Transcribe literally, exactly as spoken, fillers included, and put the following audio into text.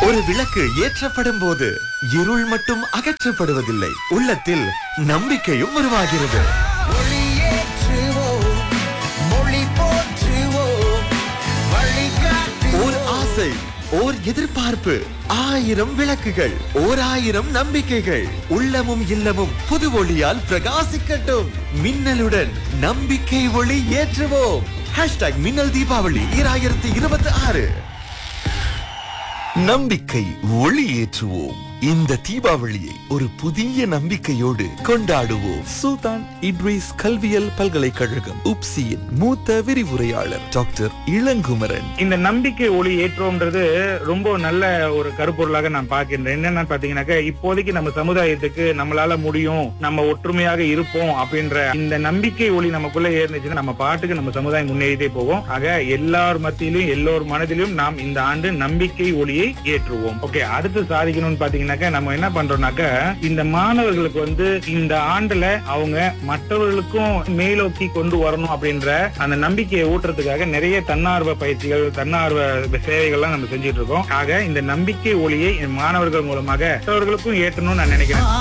ஒரு விளக்கு ஏற்றப்படும் போது இருள் மட்டும் அகற்றப்படுவதில்லை, உள்ளத்தில் நம்பிக்கையும் உருவாகிறது. ஒளியேற்றுவோம், மொழி போற்றுவோம், வழிகாட்டுவோம். ஓர் ஆசை, ஓர் எதிர்பார்ப்பு, ஆயிரம் விளக்குகள், ஓர் ஆயிரம் நம்பிக்கைகள். உள்ளமும் இல்லமும் புது ஒளியால் பிரகாசிக்கட்டும். மின்னலுடன் நம்பிக்கை ஒளி ஏற்றுவோம். ஹேஷ்டாக் மின்னல் தீபாவளி இரண்டாயிரத்தி இருபத்தி ஆறு. நம்பிக்கை ஒளி ஏற்றுவோம். இந்த தீபாவளியை ஒரு புதிய நம்பிக்கையோடு கொண்டாடுவோம். சுல்தான் இட்ரிஸ் கல்வியல் பல்கலைக்கழகம் உப்சியின் மூத்த விரிவுரையாளர் டாக்டர் இளங்குமரன். இந்த நம்பிக்கை ஒளி ஏற்றோம்ன்றது ரொம்ப நல்ல ஒரு கருப்பொருளாக நான் பார்க்கின்றேன். என்னன்னு பாத்தீங்கன்னாக்க, இப்போதைக்கு நம்ம சமுதாயத்துக்கு நம்மளால முடியும், நம்ம ஒற்றுமையாக இருப்போம் அப்படின்ற இந்த நம்பிக்கை ஒளி நமக்குள்ள ஏறிச்சுன்னா நம்ம பாட்டுக்கு நம்ம சமுதாயம் முன்னேறிட்டே போகும். ஆக எல்லார் மத்தியிலும் எல்லோர் மனதிலும் நாம் இந்த ஆண்டு நம்பிக்கை ஒளியை ஏற்றுவோம். ஓகே, அடுத்து சாதிக்கணும்னு பாத்தீங்கன்னா நம்ம என்ன பண்றோம்னாக்க, இந்த மாணவர்களுக்கு வந்து இந்த ஆண்டுல அவங்க மற்றவர்களுக்கும் மேலோக்கி கொண்டு வரணும் அப்படின்ற அந்த நம்பிக்கையை ஊட்டுறதுக்காக நிறைய தன்னார்வ பயிற்சிகள், தன்னார்வ சேவைகள்லாம் நம்ம செஞ்சுட்டு இருக்கோம். ஆக இந்த நம்பிக்கை ஒளியை மாணவர்கள் மூலமாக மற்றவர்களுக்கும் ஏற்றணும்னு நான் நினைக்கிறேன்.